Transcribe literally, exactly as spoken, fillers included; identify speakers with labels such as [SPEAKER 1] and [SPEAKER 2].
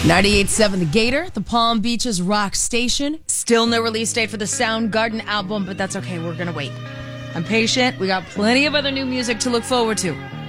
[SPEAKER 1] ninety-eight point seven The Gator, the Palm Beaches rock station. Still no release date for the Soundgarden album, but that's okay. We're going to wait. I'm patient. We got plenty of other new music to look forward to.